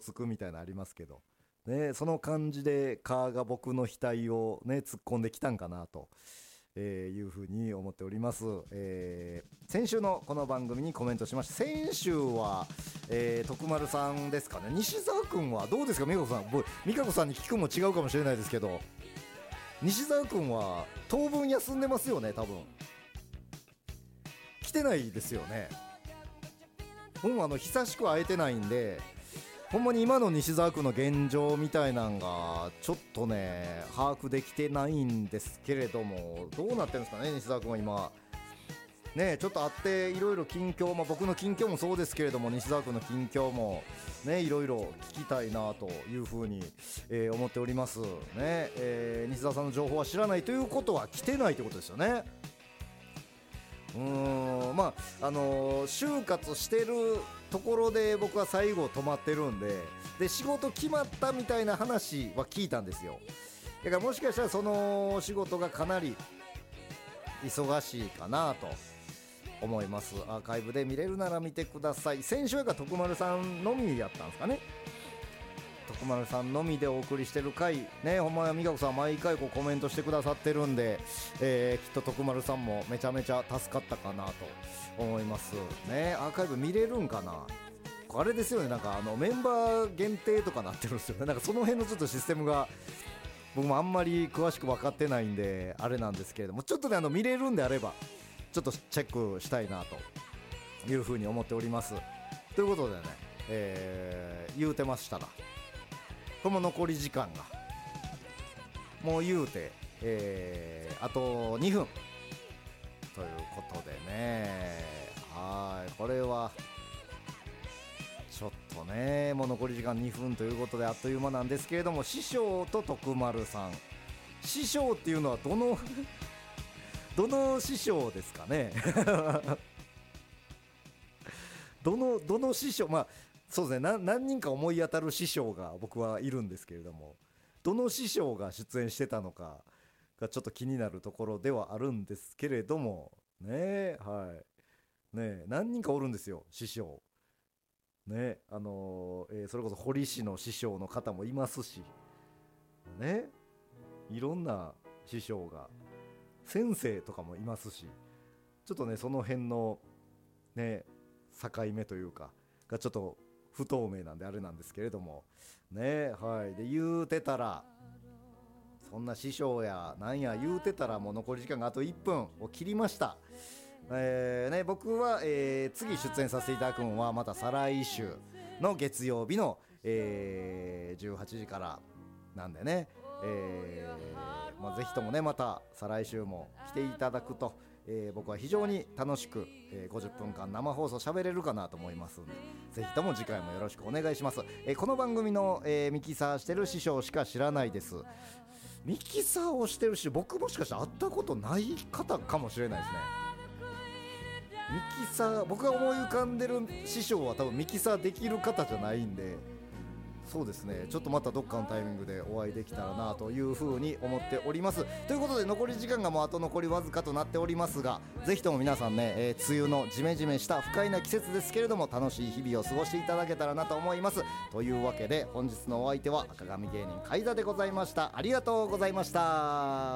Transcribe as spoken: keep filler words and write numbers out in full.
つくみたいなのありますけど、ね、その感じでカーが僕の額をね突っ込んできたんかなと、えー、いうふうに思っております。えー、先週のこの番組にコメントしました。先週は、えー、徳丸さんですかね。西澤君はどうですか。美香子さん、美香子さんに聞くも違うかもしれないですけど、西澤君は当分休んでますよね。多分来てないですよね。僕もあの久しく会えてないんで、ほんまに今の西澤君の現状みたいなんがちょっとね把握できてないんですけれども、どうなってるんですかね。西澤君は今ねちょっと会っていろいろ近況、まあ、僕の近況もそうですけれども、西澤君の近況もねいろいろ聞きたいなというふうに、えー、思っておりますね。えー、西澤さんの情報は知らないということは来てないということですよね。うーん、まああのー、就活してるところで僕は最後止まってるんで、で仕事決まったみたいな話は聞いたんですよ。だからもしかしたらその仕事がかなり忙しいかなと思います。アーカイブで見れるなら見てください。先週が徳丸さんのみやったんですかね。徳丸さんのみでお送りしてる回ね、ほんまは美香子さん毎回こうコメントしてくださってるんで、えー、きっと徳丸さんもめちゃめちゃ助かったかなと思いますね。アーカイブ見れるんかな。あれですよね、なんかあのメンバー限定とかなってるんですよね。なんかその辺のちょっとシステムが僕もあんまり詳しく分かってないんであれなんですけれども、ちょっとねあの見れるんであればちょっとチェックしたいなというふうに思っております。ということでね、えー、言うてましたらこの残り時間がもう言うて、えー、あとにふんということでね、はいこれはちょっとねもう残り時間にふんということであっという間なんですけれども、師匠と徳丸さん、師匠っていうのはどのどの師匠ですかねどのどの師匠、まあそうですね、な何人か思い当たる師匠が僕はいるんですけれども、どの師匠が出演してたのかがちょっと気になるところではあるんですけれどもね。はいね、何人かおるんですよ師匠ね。あのーえー、それこそ堀市の師匠の方もいますしね、いろんな師匠が、先生とかもいますし、ちょっとねその辺のね境目というかがちょっと不透明なんであれなんですけれどもね。はいで言うてたら、そんな師匠やなんや言うてたらもう残り時間があといっぷんを切りました。えーね、僕は、えー、次出演させていただくのはまた再来週の月曜日の、えー、じゅうはちじからなんでね、えーまあ、ぜひともねまた再来週も来ていただくと、えー、僕は非常に楽しく、えー、ごじゅっぷんかん生放送喋れるかなと思いますので、ぜひとも次回もよろしくお願いします。えー、この番組の、えー、ミキサーしてる師匠しか知らないです。ミキサーをしてるし、僕もしかしたら会ったことない方かもしれないですね。ミキサー、僕が思い浮かんでる師匠は多分ミキサーできる方じゃないんで、そうですね、ちょっとまたどっかのタイミングでお会いできたらなというふうに思っております。ということで残り時間がもうあと残りわずかとなっておりますが、ぜひとも皆さんね、えー、梅雨のジメジメした不快な季節ですけれども楽しい日々を過ごしていただけたらなと思います。というわけで本日のお相手は赤髪芸人カイザでございました。ありがとうございました。